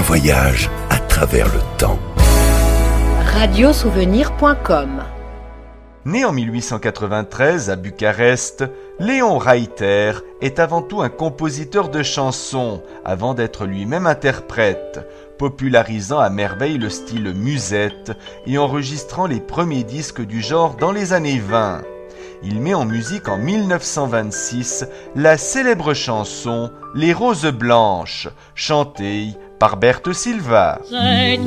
voyage à travers le temps. Radiosouvenir.com. Né en 1893 à Bucarest, Léon Reiter est avant tout un compositeur de chansons, avant d'être lui-même interprète, popularisant à merveille le style musette et enregistrant les premiers disques du genre dans les années 20. Il met en musique en 1926 la célèbre chanson « Les Roses Blanches », chantée par Berthe Silva.